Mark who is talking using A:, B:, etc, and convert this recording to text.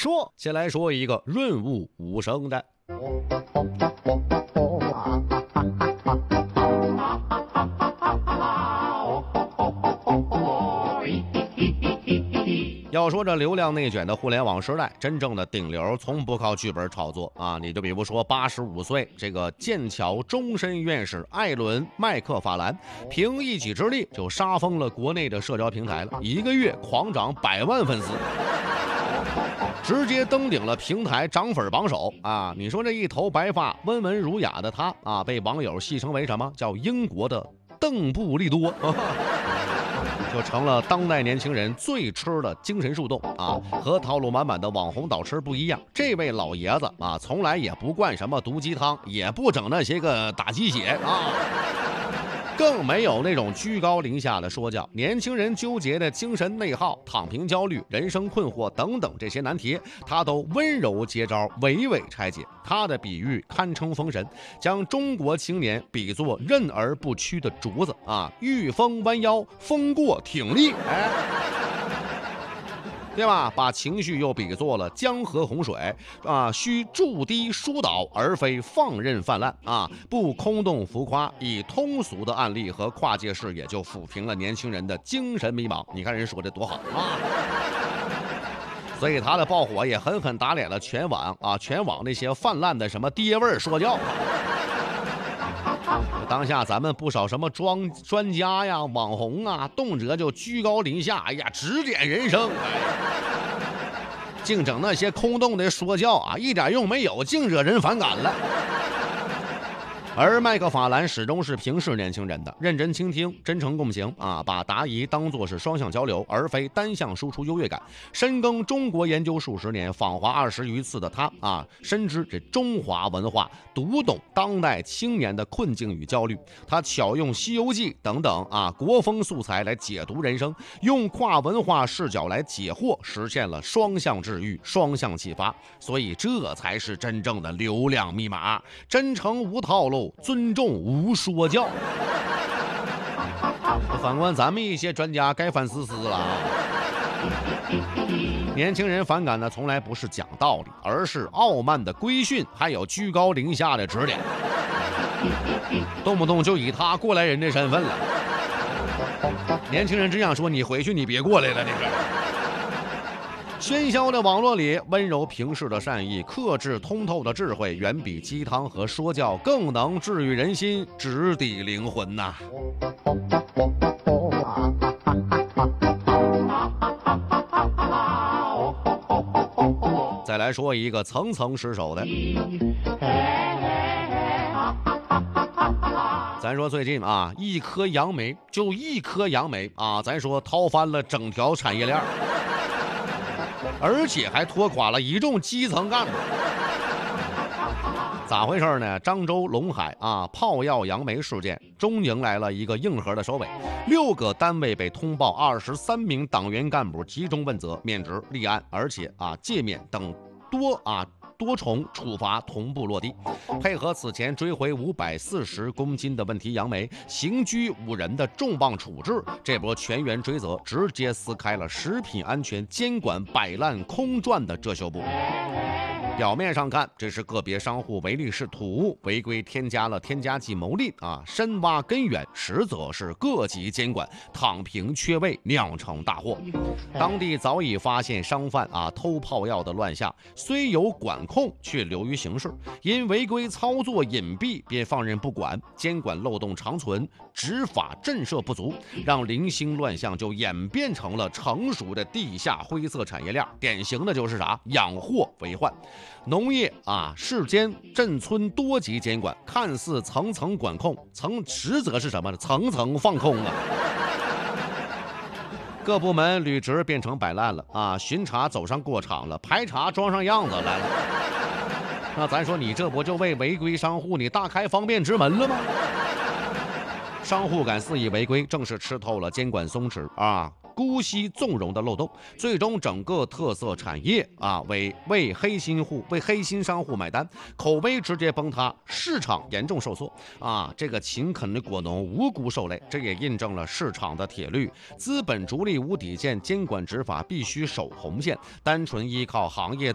A: 说。先来说一个润物无声的。要说这流量内卷的互联网时代，真正的顶流从不靠剧本炒作啊！你就比如说85岁这个剑桥终身院士艾伦·麦克法兰，凭一己之力就杀疯了国内的社交平台了，一个月狂涨100万粉丝，直接登顶了平台涨粉榜首啊！你说这一头白发、温文儒雅的他啊，被网友戏称为什么？叫英国的邓布利多。就成了当代年轻人最吃的精神树洞啊！和套路满满的网红导师不一样，这位老爷子啊，从来也不灌什么毒鸡汤，也不整那些个打鸡血啊，更没有那种居高临下的说教。年轻人纠结的精神内耗、躺平焦虑、人生困惑等等这些难题，他都温柔接招，娓娓拆解。他的比喻堪称封神，将中国青年比作韧而不屈的竹子啊，遇风弯腰，风过挺立，哎，对吧？把情绪又比作了江河洪水啊，需筑堤疏导，而非放任泛滥啊！不空洞浮夸，以通俗的案例和跨界视野就抚平了年轻人的精神迷茫。你看人说的多好啊！所以他的爆火也狠狠打脸了全网那些泛滥的什么爹味说教。当下咱们不少什么专家呀、网红啊，动辄就居高临下，哎呀，指点人生，净整那些空洞的说教啊，一点用没有，净惹人反感了。而麦克法兰始终是平视年轻人的，认真倾听，真诚共情啊，把答疑当作是双向交流，而非单向输出优越感。深耕中国研究数十年，访华20余次的他啊，深知这中华文化，读懂当代青年的困境与焦虑。他巧用《西游记》等等啊国风素材来解读人生，用跨文化视角来解惑，实现了双向治愈、双向启发。所以这才是真正的流量密码，真诚无套路，尊重无说教。反观咱们一些专家该反思了。年轻人反感的从来不是讲道理，而是傲慢的规训，还有居高临下的指点，动不动就以他过来人的身份了。年轻人只想说你回去你别过来了，那个喧嚣的网络里，温柔平视的善意，克制通透的智慧，远比鸡汤和说教更能治愈人心，直抵灵魂呐。再来说一个层层失手的。咱说最近啊，一颗杨梅啊，咱说掏翻了整条产业链，而且还拖垮了一众基层干部。咋回事呢？漳州陇海啊，炮药杨梅事件终迎来了一个硬核的收尾，6个单位被通报23名党员干部集中问责、免职、立案，而且诫免等多重处罚同步落地。配合此前追回540公斤的问题杨梅，刑拘5人的重磅处置，这波全员追责直接撕开了食品安全监管摆烂空转的遮羞布。表面上看，这是个别商户唯利是图，违规添加了添加剂牟利啊，深挖根源，实则是各级监管躺平缺位，酿成大祸。当地早已发现商贩偷炮药的乱象，虽有管控，却流于形式，因违规操作隐蔽，便放任不管，监管漏洞长存，执法震慑不足，让零星乱象就演变成了成熟的地下灰色产业链。典型的就是养货为患。农业市监镇村多级监管，看似层层管控，实则是什么呢？层层放空啊！各部门履职变成摆烂了巡查走上过场了，排查装上样子来了。那咱说你这不就为违规商户你大开方便之门了吗？商户敢肆意违规，正是吃透了监管松弛姑息纵容的漏洞，最终整个特色产业为黑心商户买单，口碑直接崩塌，市场严重受挫这个勤恳的果农无辜受累。这也印证了市场的铁律：资本逐利无底线，监管执法必须守红线，单纯依靠行业